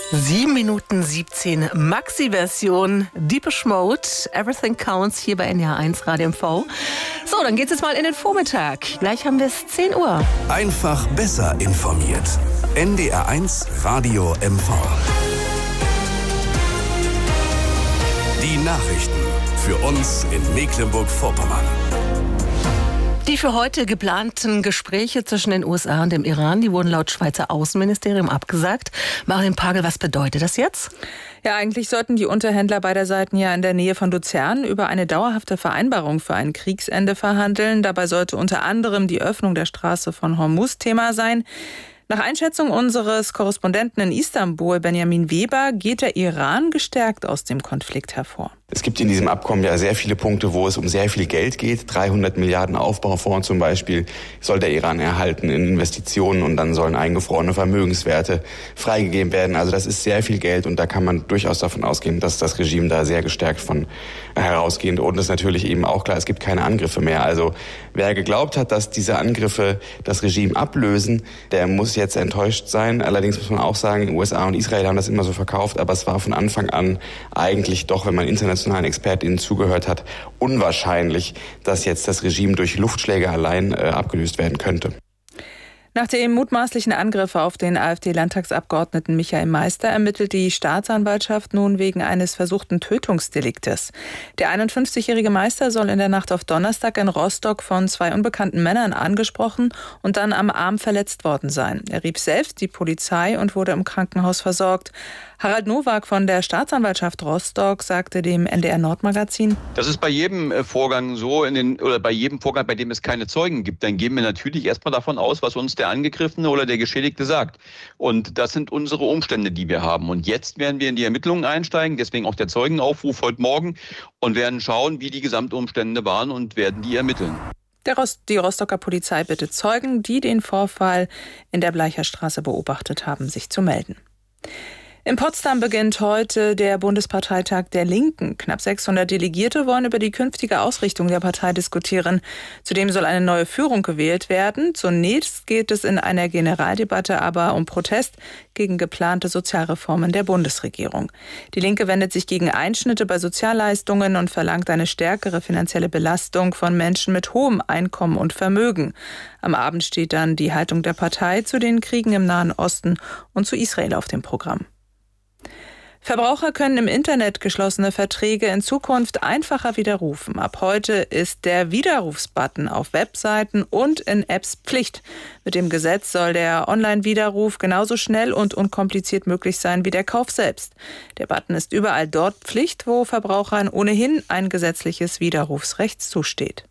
7:17 Maxi-Version, Deepish Mode, Everything Counts hier bei NDR1 Radio MV. So, dann geht's jetzt mal in den Vormittag. Gleich haben wir es 10 Uhr. Einfach besser informiert. NDR1 Radio MV. Die Nachrichten für uns in Mecklenburg-Vorpommern. Die für heute geplanten Gespräche zwischen den USA und dem Iran, die wurden laut Schweizer Außenministerium abgesagt. Marin Pagel, was bedeutet das jetzt? Ja, eigentlich sollten die Unterhändler beider Seiten ja in der Nähe von Luzern über eine dauerhafte Vereinbarung für ein Kriegsende verhandeln. Dabei sollte unter anderem die Öffnung der Straße von Hormuz Thema sein. Nach Einschätzung unseres Korrespondenten in Istanbul, Benjamin Weber, geht der Iran gestärkt aus dem Konflikt hervor. Es gibt in diesem Abkommen ja sehr viele Punkte, wo es um sehr viel Geld geht. 300 Milliarden Aufbaufonds zum Beispiel soll der Iran erhalten in Investitionen und dann sollen eingefrorene Vermögenswerte freigegeben werden. Also das ist sehr viel Geld und da kann man durchaus davon ausgehen, dass das Regime da sehr gestärkt von herausgeht. Und es ist natürlich eben auch klar, es gibt keine Angriffe mehr. Also wer geglaubt hat, dass diese Angriffe das Regime ablösen, der muss jetzt enttäuscht sein. Allerdings muss man auch sagen, USA und Israel haben das immer so verkauft, aber es war von Anfang an eigentlich doch, wenn man internationalen ExpertInnen zugehört hat, unwahrscheinlich, dass jetzt das Regime durch Luftschläge allein abgelöst werden könnte. Nach dem mutmaßlichen Angriff auf den AfD-Landtagsabgeordneten Michael Meister ermittelt die Staatsanwaltschaft nun wegen eines versuchten Tötungsdeliktes. Der 51-jährige Meister soll in der Nacht auf Donnerstag in Rostock von 2 unbekannten Männern angesprochen und dann am Arm verletzt worden sein. Er rief selbst die Polizei und wurde im Krankenhaus versorgt. Harald Nowak von der Staatsanwaltschaft Rostock sagte dem NDR-Nord-Magazin: Das ist bei jedem Vorgang so, bei jedem Vorgang, bei dem es keine Zeugen gibt, dann gehen wir natürlich erstmal davon aus, was uns der Angegriffene oder der Geschädigte sagt. Und das sind unsere Umstände, die wir haben. Und jetzt werden wir in die Ermittlungen einsteigen, deswegen auch der Zeugenaufruf heute Morgen, und werden schauen, wie die Gesamtumstände waren und werden die ermitteln. Die Rostocker Polizei bittet Zeugen, die den Vorfall in der Bleicherstraße beobachtet haben, sich zu melden. In Potsdam beginnt heute der Bundesparteitag der Linken. Knapp 600 Delegierte wollen über die künftige Ausrichtung der Partei diskutieren. Zudem soll eine neue Führung gewählt werden. Zunächst geht es in einer Generaldebatte aber um Protest gegen geplante Sozialreformen der Bundesregierung. Die Linke wendet sich gegen Einschnitte bei Sozialleistungen und verlangt eine stärkere finanzielle Belastung von Menschen mit hohem Einkommen und Vermögen. Am Abend steht dann die Haltung der Partei zu den Kriegen im Nahen Osten und zu Israel auf dem Programm. Verbraucher können im Internet geschlossene Verträge in Zukunft einfacher widerrufen. Ab heute ist der Widerrufsbutton auf Webseiten und in Apps Pflicht. Mit dem Gesetz soll der Online-Widerruf genauso schnell und unkompliziert möglich sein wie der Kauf selbst. Der Button ist überall dort Pflicht, wo Verbrauchern ohnehin ein gesetzliches Widerrufsrecht zusteht.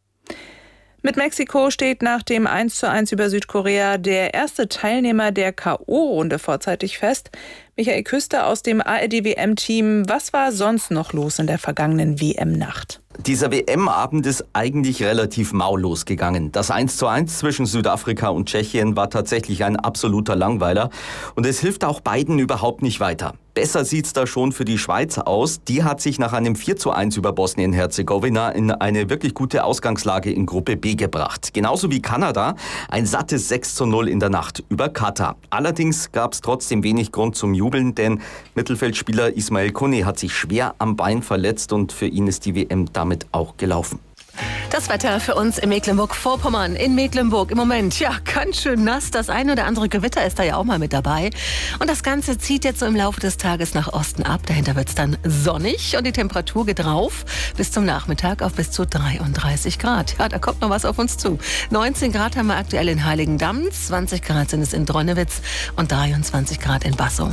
Mit Mexiko steht nach dem 1:1 über Südkorea der erste Teilnehmer der K.O.-Runde vorzeitig fest. Michael Küster aus dem ARD-WM-Team. Was war sonst noch los in der vergangenen WM-Nacht? Dieser WM-Abend ist eigentlich relativ mau losgegangen. Das 1:1 zwischen Südafrika und Tschechien war tatsächlich ein absoluter Langweiler. Und es hilft auch beiden überhaupt nicht weiter. Besser sieht's da schon für die Schweiz aus. Die hat sich nach einem 4:1 über Bosnien-Herzegowina in eine wirklich gute Ausgangslage in Gruppe B gebracht. Genauso wie Kanada ein sattes 6:0 in der Nacht über Katar. Allerdings gab's trotzdem wenig Grund zum Jubeln, denn Mittelfeldspieler Ismail Kone hat sich schwer am Bein verletzt und für ihn ist die WM damit auch gelaufen. Das Wetter für uns in Mecklenburg-Vorpommern. In Mecklenburg im Moment, ja, ganz schön nass. Das eine oder andere Gewitter ist da ja auch mal mit dabei. Und das Ganze zieht jetzt so im Laufe des Tages nach Osten ab. Dahinter wird es dann sonnig und die Temperatur geht rauf bis zum Nachmittag auf bis zu 33 Grad. Ja, da kommt noch was auf uns zu. 19 Grad haben wir aktuell in Heiligendamm, 20 Grad sind es in Dronnewitz und 23 Grad in Bassum.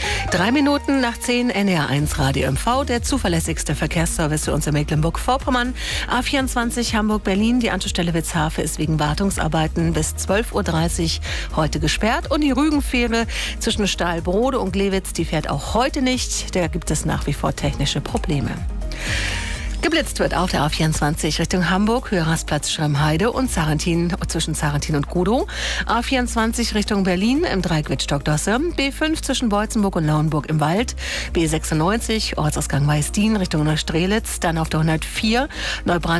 9:03 NDR1 Radio MV, der zuverlässigste Verkehrsservice für uns in Mecklenburg-Vorpommern. A24 Hamburg-Berlin, die Anschlussstelle Witzhafe ist wegen Wartungsarbeiten bis 12:30 Uhr heute gesperrt. Und die Rügenfähre zwischen Stahlbrode und Glewitz, die fährt auch heute nicht. Da gibt es nach wie vor technische Probleme. Geblitzt wird auf der A24 Richtung Hamburg, Höherrastplatz Schirmheide und zwischen Sarrentin und Gudow. A24 Richtung Berlin im Dreieck Wittstock-Dosse. B5 zwischen Beutzenburg und Lauenburg im Wald. B96 Ortsausgang Weißdien Richtung Neustrelitz. Dann auf der 104 Neubrandenburg